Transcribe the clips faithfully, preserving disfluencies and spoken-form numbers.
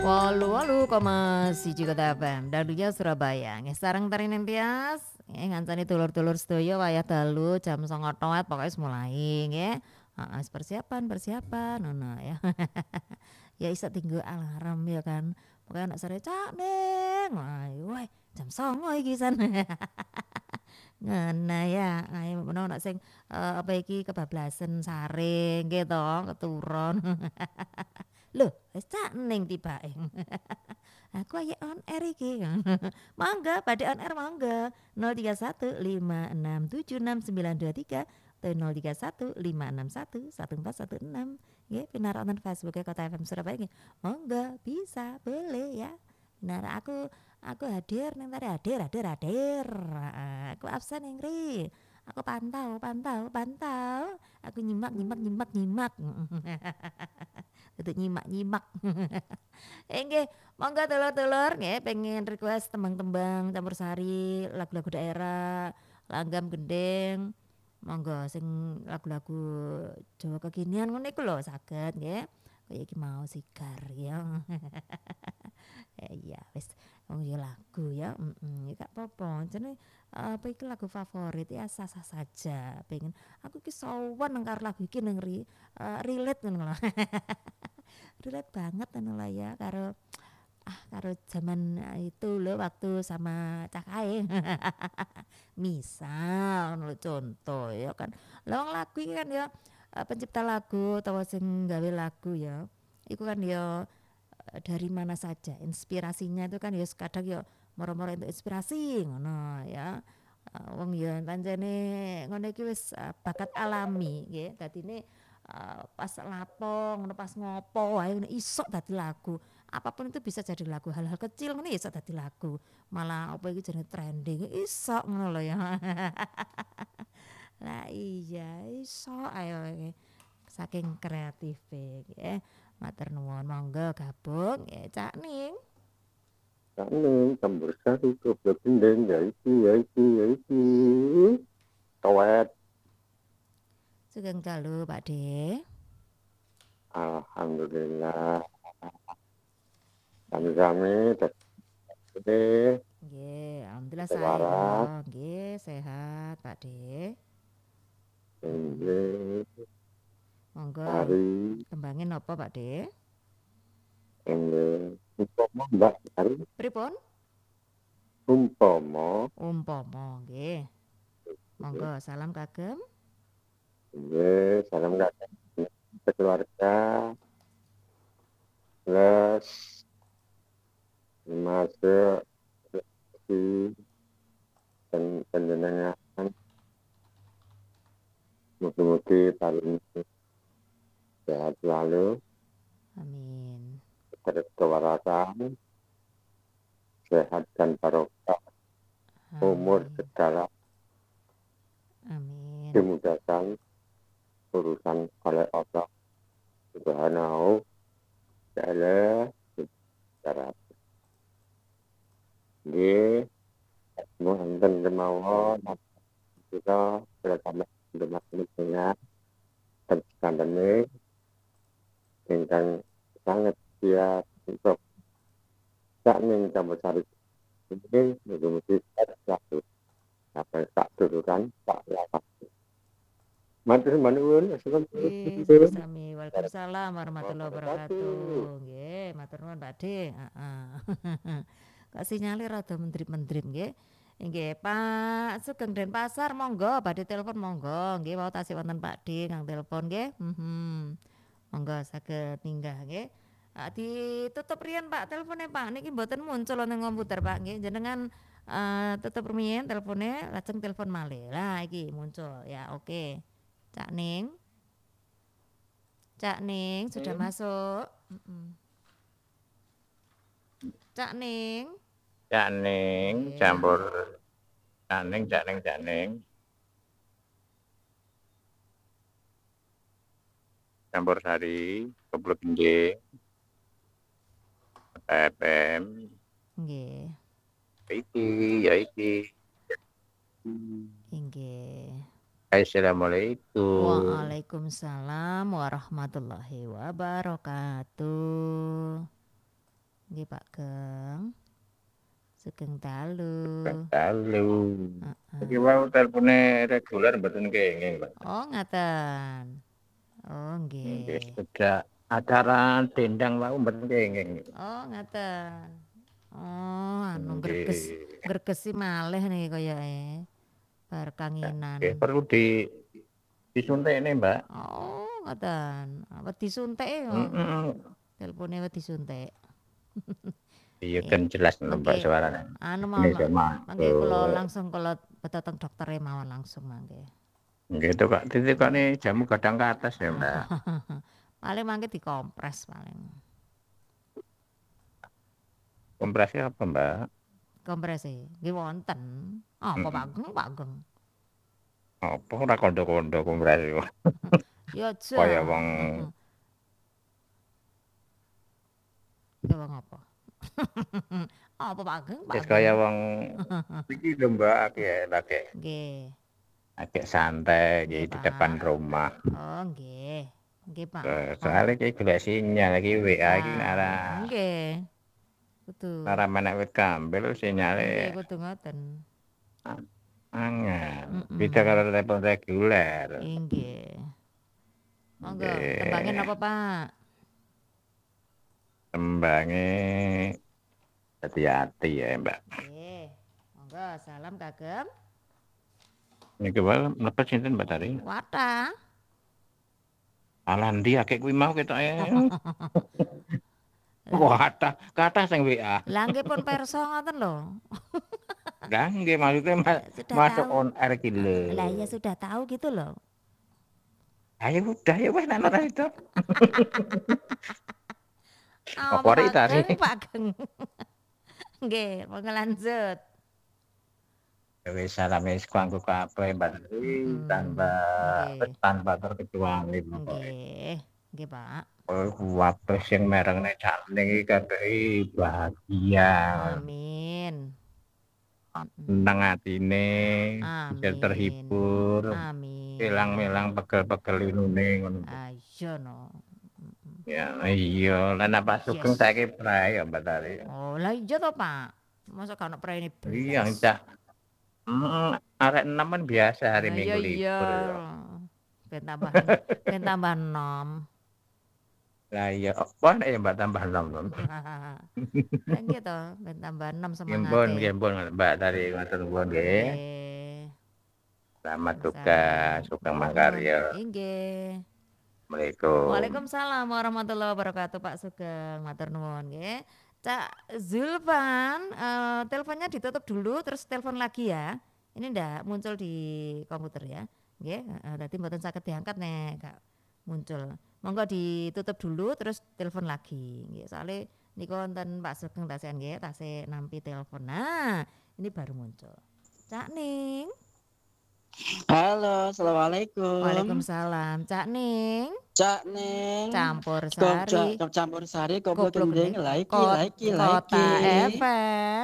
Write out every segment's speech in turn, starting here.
Walu walu koma siji Kota F M Dadunya Surabaya nggih sareng tarinen tias nggih ngancani dulur-dulur sedaya wayah dalu jam sanga toat pokoke wis mulai nggih. Heeh, wis persiapan persiapan ngono ya. Ya iso tinggo alarm ya kan. Pokoke anak sore Cak Ning, wah jam songo iki san. Ngono ya, ayo menawa nek sing eee, apa iki kebablasan sare nggih to keturon. Loh, wis Cak Ning tibake. Aku ayo on air iki. Mangga badhe on air mangga. nol tiga satu lima enam tujuh enam sembilan dua tiga atau nol tiga satu lima enam satu satu empat satu enam. Nggih, pinar wonten Facebook-e Kota F M Surabaya nggih. Monggo bisa, boleh ya. Benar aku aku hadir ning tari hadir hadir hadir. Heeh, aku absen ning ngri. Aku pantau pantau pantau. Aku nyimak nyimak nyimak nyimak. Dudu nyimak-nyimak. Eh nggih, monggo dulur-dulur nggih pengen request tembang-tembang campursari, lagu-lagu daerah, langgam gending, monggo sing lagu-lagu Jawa kekinian ngono iku lho saged nggih. Kaya iki mau Sigar ya. Eh, iya wis wong ya lagu ya, mhm, ya gak apa-apa jane apa iki lagu favorit ya sah-sah saja pengen aku iki sowan nang karo lagu iki nang ri eee, relate ngono lho. Relate banget ngono lho ya karo ah karo zaman itu lho waktu sama cah kae. Misal ngono lho contoh ya kan. Lah wong lagu iki kan ya eee, pencipta lagu utawa sing gawe lagu ya, iku kan ya eee, dari mana saja inspirasinya itu kan ya kadang ya moro-moro entuk inspirasi ngono ya. Eee, wong ya pancene ngono iki wis eee, bakat alami nggih dadine eee, pas lapo ngono pas ngopo wae ngono iso dadi lagu. Apapun itu bisa jadi lagu, hal-hal kecil ngono ya iso dadi lagu. Malah apa iki jenenge trending iso ngono lho ya. Lah iya iso ae saking kreatife nggih. Matur nuwun monggo gabung nggih Cak Ning. Cak Ning campursari goblok gendeng ya iki ya iki ya iki. Towet. Sugeng dalu Pakde. Alhamdulillah. Sami-sami dadi Nggih, alhamdulillah saya waras nggih sehat Pakde. inggih Monggo hari tembangin napa Pakde? inggih umpama Mbak hari Pripun? umpama Umpama nggih. Monggo salam kagem inggih salam kagem keluarga plus masuk rezeki dan panjenengan mugi-mugi paling sehat selalu amin. terus kewarasan sehat dan barokah umur Amin. segala Amin. dimudahkan urusan oleh Allah Subhanahu Ta'ala secara nggih wonten kemawon kita bersama teman dengan teman ingkang sangat siap untuk Cak Ning campursari ini mugi-mugi satu apa tak turukan tak lapas. Matur nuwun Nggih, assalamualaikum. sami-sami. Waalaikumsalam warahmatullahi wabarakatuh. Nggih, matur nuwun Pakde. Heeh. Kok sinyale rada mendrip-mendrip nggih. Nggih, Pak Sugeng Denpasar monggo badhe telepon monggo. Nggih, wau tasih wonten Pakde kang telepon nggih. Mhm. Monggo saged minggah nggih. Ah, ditutup riyen Pak telpone Pak. Niki mboten muncul wonten komputer Pak nggih. Jenengan eee, tutup rumiyin telpone lajeng telepon malih. Lah iki muncul ya oke. Cak Ning. Cak Ning sudah masuk. Mhm. Cak Ning. Cak Ning Nggih. campur Cak Ning Cak Ning Cak Ning campursari goblok gending F M Nggih. iki ya iki Nggih. Assalamualaikum. Waalaikumsalam warahmatullahi wabarakatuh. Nggih Pak Geng. Sugeng dalu. Dalu. Heeh. Iki wau telepone reguler mboten kenging, Pak. Oh, ngaten. Oh, Nggih, nggih. sudah acara dendang wau mboten kenging. Oh, ngaten. Oh, anu Nggih. greges, gregesi malih niki koyoke. Bar kanginan. Nggih, perlu di disuntikne, Mbak. Oh, ngoten. Wedi suntik yo. Heeh. Telepone wedi suntik. Iya Nggih. kan jelas lho Mbak Mangke suarane. anu Ini mawon, sama. mangke kula langsung kula betoteng doktere mawon langsung mangke. Nggih to Kak, titikane jamu gadang ke atas ya, Mbak. Paling mangke dikompres paling. Kompresnya apa, Mbak? Komprese nggih wonten. Apa Mm. Pak Geng, Pak Geng? Apa ora kondo-kondo kompres iku. Ya Kaya aja. wong Heeh. Ya wong apa? Apa Pak Geng, Pak wis kaya Geng? wong iki lho Mbak, akeh lagi. Nggih. Agak santai Nggih, iki di Pak. depan rumah. Oh, nggih. Nggih, Pak. Eh, Soale iki golek sinyal iki W A iki Ah, ora nggih. Kudu. ora menek wit kambel Nggih, sinyale kudu ngoten. angel. Mm-mm. Beda karo telepon reguler. Nggih. Monggo, Nggih. tembangin apa, Pak? Tembange hati-hati ya, Mbak. Nggih. Monggo, salam kagem. Niki wae mlebet sinten Mbak Tari? Wathah. Alah ndi akeh kuwi mau ketoke. Wathah, kathah sing W A. Lah nggih pun perso ngoten lho. Lah nggih maksudnya ma- Sudah masuk tahu. on air iki lho. Lah ya sudah tahu gitu loh. Ayo udah ya wes nang ora itu. Apa Korek Pak tari. Geng, Pak Geng. Nggih, monggo lanjut. Ya wis salame kanggo kabeh Mbak Tari Mm-mm. tanpa Nggih. tanpa terkecuali pokoke. Nggih. Nggih, Pak. Oh, kabeh sing merengne sakne iki kabeh bahagia. Amin. Mm-mm. Seneng atine, bisa Amin. terhibur, Amin. ilang-ilang pegel-pegel inune ngono. Ayo no. Mm-mm. Ya iya, lan apa sugeng Yes. saiki prae ya Mbak Tari. Oh, lah iya to, Pak. Masa kan praene Iya, blas. cak. Heeh, arek enam kan biasa hari Lah Minggu iya iya. libur ya. Ben tambah ben tambah enam. Lah iya, apa nek ya Mbak tambah enam. Lah nggih to, ben tambah enam Nggih semangate. nggih Mbak Tari matur nuwun nggih. Nggih. Selamat tugas, sugeng makarya. Nggih. Assalamualaikum. Waalaikumsalam warahmatullahi wabarakatuh Pak Sugeng. Matur nuwun nggih. Cak Zulfan, eh, teleponnya ditutup dulu terus telepon lagi ya. Ini ndak muncul di komputer ya. Nggih, heeh, dadi mboten saged diangkat nek gak muncul. Monggo ditutup dulu terus telepon lagi. Nggih, soalnya niku wonten Pak Sugeng tasih nggih, tasih nampi telepon. Nah, ini baru muncul. Cak Ning. Halo, assalamualaikum. Waalaikumsalam. Cak Ning. Cak Neng. Campur Kok sari. ca- campur sari koplo Goblok gendeng gendeng. laiki Kot- laiki Kota laiki. F M.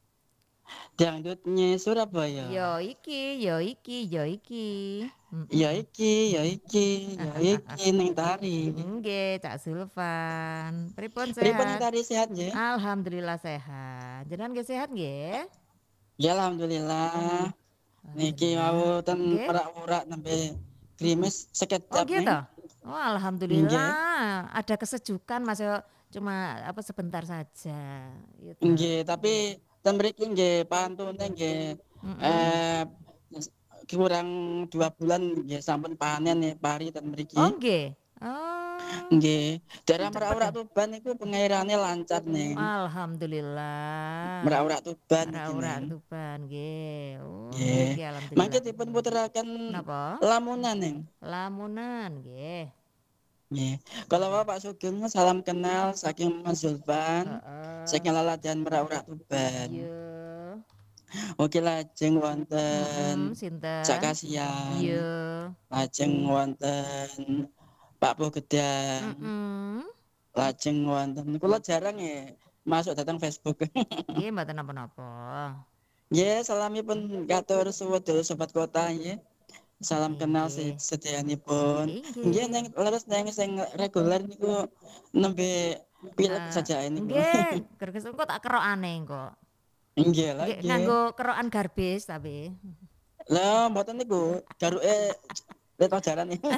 Dangdutnya Surabaya. Yo iki, yo iki, yo iki. Mm-mm. Ya iki, ya iki, ya iki Neng Tari. Nggih, Cak Zulfan. Pripun Pripun Neng sehat? Tari sehat nggih? Alhamdulillah sehat. Jenengan nggih sehat nggih? Ya alhamdulillah. Niki Alhamdulillah. mau ten Nggih. merak-merak nembe grimis Oh sekejap gitu. Neng. Oh alhamdulillah. Ada kesejukan Mas yo cuma apa sebentar saja. Gitu. Nggih, tapi ten mriki nggih pantune nggih Mm-mm. eh kurang dua bulan nggih sampun panen nih pari ten mriki. Oh nggih. Oh. Nggih, daerah Cepet Merak-Merak ya? Tuban niku pengairannya lancar nih. Alhamdulillah. Merak-Merak Tuban iki Ora-ora Neng. Tuban nggih. Oh Nggih. nggih alhamdulillah. Mangke dipun puteraken Napa? lamunan Neng. Lamunan nggih. Nggih. Kalau Bapak Sugeng salam kenal saking Mas Zulfan, Heeh. saking Laladan Merak-Merak Tuban. Iya. Oke lajeng Mm-mm, wonten sinten? Cak Kasian. Iya. Lajeng wonten Pak Po Gedang. Mm-mm. Lajeng wonten kula jarang ya masuk datang Facebook. Nggih mboten napa-napa. Nggih, salamipun katur suwedul sobat kota nggih. Salam Nggih, kenal nggih. sedayanipun. Nggih, Nggih nggih. neng leres neng sing reguler niku nembe pilek Eh, saja ini kok. nggih, greges engko tak kerokane engko. Nggih lah Nggih, nggih. nganggo kerokan garbis tapi. Lah mboten niku garuke lewat pajaran ya.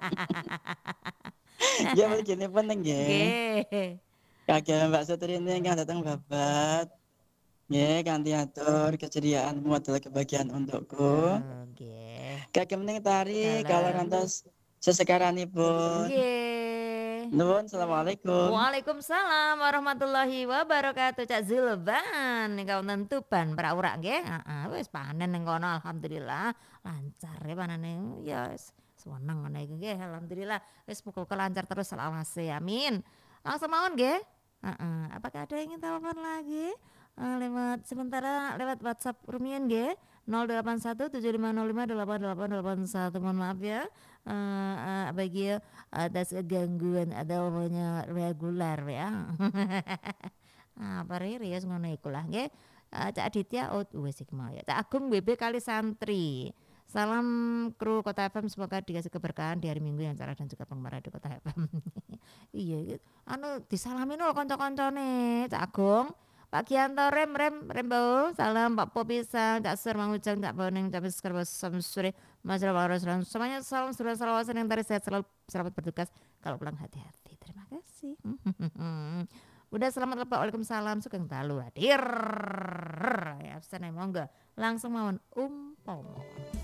Nggih begini pun nggih. Nggih. Kagem Mbak Sutrini ingkang datang babat. Nggih kanthi atur keceriaanmu adalah kebahagiaan untukku. Oh, nggih. Kagem ning tari Dalam. kalau ngantos sesekaranipun. Nggih. Nuwun assalamualaikum. Waalaikumsalam warahmatullahi wabarakatuh. Cak Zulban engkau nentuban praurak nggih. Heeh, wis panen ning kono alhamdulillah lancar ya panene. Ya wis seneng ngene iki nggih alhamdulillah. Wis muga lancar terus selawase amin. Langsung mawon nggih. Heeh, apakah ada yang ingin telepon lagi? Eh, lewat sementara lewat WhatsApp Rumian nggih nol delapan satu tujuh lima nol lima delapan delapan delapan satu. Mohon maaf ya. Eh, eh, bagi atas gangguan atau namanya reguler ya. Apa riri ya ngono iku lah nggih. Eh, Cak Aditya oh wis iki mau ya. Cak Agung B B kali santri. Salam kru Kota F M semoga dikasih keberkahan di hari Minggu yang cerah dan juga penggemar radio Kota F M. Iya, gitu. Anu disalamin lho kanca-kancane Cak Agung. Pak Kianto rem rem rembo salam Pak Popisang Cak Sur Mang Ujang Cak Boneng Cak Biskar Samsuri Mas Rawa Rasulullah semuanya salam sudah salawasan yang tadi sehat selalu selamat bertugas kalau pulang hati-hati terima kasih. Udah selamat lepas waalaikumsalam sugeng dalu hadir ya absen monggo langsung mawon umpama.